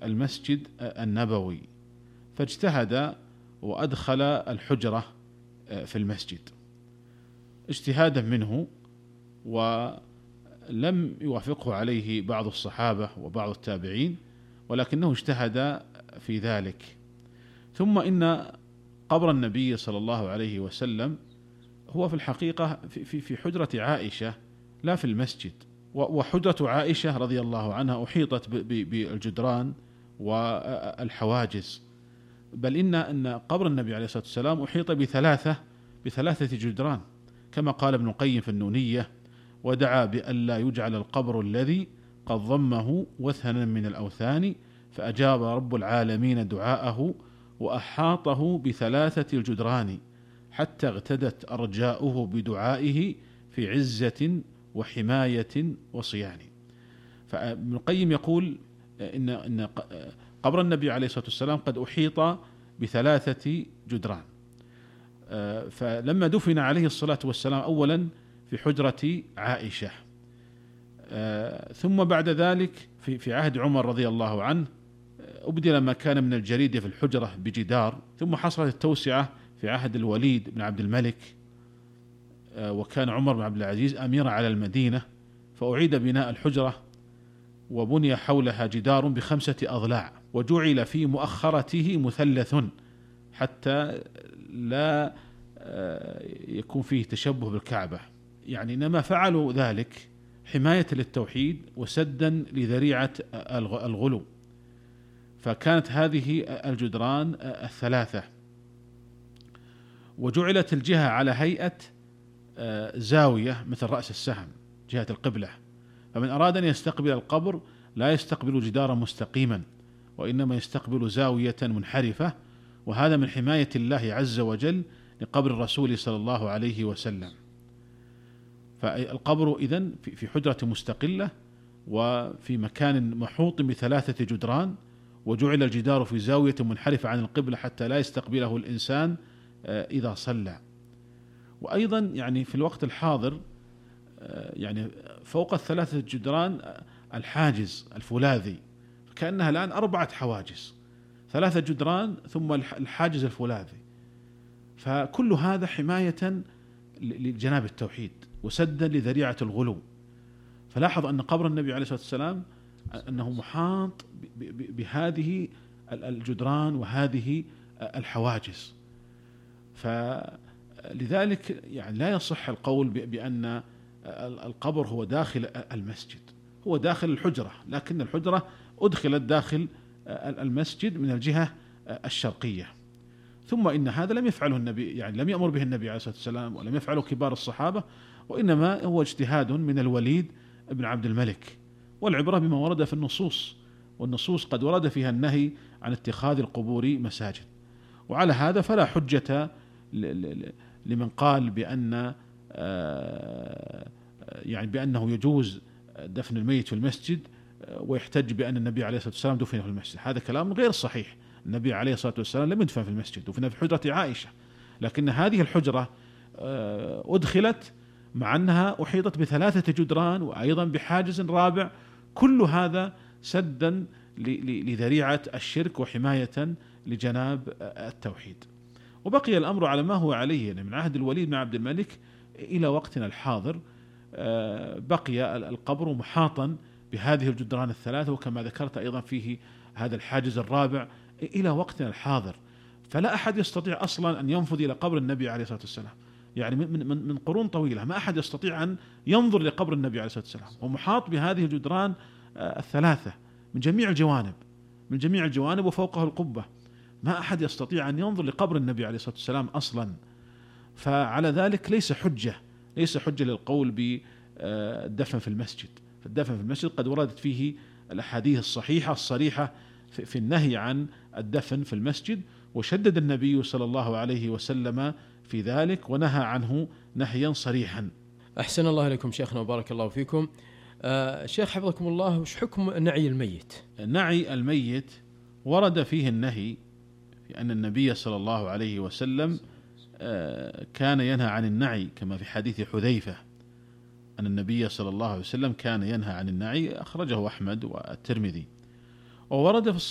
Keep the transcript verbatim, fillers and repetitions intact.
المسجد النبوي، فاجتهد وأدخل الحجرة في المسجد اجتهادا منه، ولم يوافقه عليه بعض الصحابة وبعض التابعين، ولكنه اجتهد في ذلك. ثم إن قبر النبي صلى الله عليه وسلم هو في الحقيقة في في حجرة عائشة لا في المسجد، وحجرة عائشة رضي الله عنها أحيطت بالجدران والحواجز، بل إن أن قبر النبي عليه الصلاة والسلام أحيط بثلاثة بثلاثة جدران، كما قال ابن القيم في النونية: ودعا بألا يجعل القبر الذي قد ضمه وثنا من الأوثان، فأجاب رب العالمين دعاءه وأحاطه بثلاثة الجدران، حتى اغتدت أرجاؤه بدعائه في عزة وحماية وصيان. فابن القيم يقول إن إن قبر النبي عليه الصلاة والسلام قد أحيط بثلاثة جدران. فلما دفن عليه الصلاة والسلام أولا في حجرة عائشة، ثم بعد ذلك في في عهد عمر رضي الله عنه أبدل ما كان من الجريدة في الحجرة بجدار، ثم حصلت التوسعة في عهد الوليد بن عبد الملك، وكان عمر بن عبد العزيز أميرا على المدينة، فأعيد بناء الحجرة وبني حولها جدار بخمسة أضلاع، وجعل في مؤخرته مثلث حتى لا يكون فيه تشبه بالكعبة. يعني إنما فعلوا ذلك حماية للتوحيد وسدا لذريعة الغلو. فكانت هذه الجدران الثلاثة، وجعلت الجهة على هيئة زاوية مثل رأس السهم جهة القبلة، فمن أراد أن يستقبل القبر لا يستقبل جدارا مستقيما، وإنما يستقبل زاوية منحرفة، وهذا من حماية الله عز وجل لقبر الرسول صلى الله عليه وسلم. فالقبر إذن في حجرة مستقلة وفي مكان محوط بثلاثة جدران، وجعل الجدار في زاوية منحرفة عن القبلة حتى لا يستقبله الإنسان إذا صلى. وأيضا يعني في الوقت الحاضر يعني فوق الثلاثة جدران الحاجز الفولاذي، كأنها الآن أربعة حواجز، ثلاثة جدران ثم الحاجز الفولاذي، فكل هذا حماية لجناب التوحيد وسدا لذريعة الغلو. فلاحظ أن قبر النبي عليه الصلاة والسلام أنه محاط بهذه الجدران وهذه الحواجز، فلذلك يعني لا يصح القول بأن القبر هو داخل المسجد، هو داخل الحجرة، لكن الحجرة أدخلت داخل المسجد من الجهة الشرقية. ثم إن هذا لم يفعله النبي، يعني لم يأمر به النبي عليه الصلاة والسلام ولم يفعله كبار الصحابة، وإنما هو اجتهاد من الوليد بن عبد الملك، والعبرة بما ورد في النصوص، والنصوص قد ورد فيها النهي عن اتخاذ القبور مساجد. وعلى هذا فلا حجة لمن قال بأن يعني بأنه يجوز دفن الميت في المسجد ويحتج بأن النبي عليه الصلاة والسلام دفن في المسجد. هذا كلام غير صحيح. النبي عليه الصلاة والسلام لم يدفن في المسجد، دفن في حجرة عائشة، لكن هذه الحجرة أدخلت مع أنها أحيطت بثلاثة جدران وأيضا بحاجز رابع، كل هذا سدا لذريعة الشرك وحماية لجناب التوحيد. وبقي الأمر على ما هو عليه يعني من عهد الوليد بن عبد الملك إلى وقتنا الحاضر، بقي القبر محاطا بهذه الجدران الثلاثة، وكما ذكرت أيضا فيه هذا الحاجز الرابع إلى وقتنا الحاضر. فلا أحد يستطيع أصلا أن ينفذ إلى قبر النبي عليه الصلاة والسلام، يعني من, من, من قرون طويلة ما أحد يستطيع أن ينظر لقبر النبي عليه الصلاة والسلام، ومحاط بهذه الجدران الثلاثة من جميع الجوانب، من جميع الجوانب وفوقه القبة، ما أحد يستطيع أن ينظر لقبر النبي عليه الصلاة والسلام أصلا. فعلى ذلك ليس حجة ليس حجة للقول بالدفن في المسجد. فالدفن في المسجد قد وردت فيه الأحاديث الصحيحة الصريحة في النهي عن الدفن في المسجد، وشدد النبي صلى الله عليه وسلم في ذلك ونهى عنه نهيا صريحا. أحسن الله إليكم شيخنا وبارك الله فيكم. آه شيخ حفظكم الله، وش حكم نعي الميت؟ نعي الميت ورد فيه النهي في أن النبي صلى الله عليه وسلم آه كان ينهى عن النعي، كما في حديث حذيفة أن النبي صلى الله عليه وسلم كان ينهى عن النعي، أخرجه أحمد والترمذي. وورد في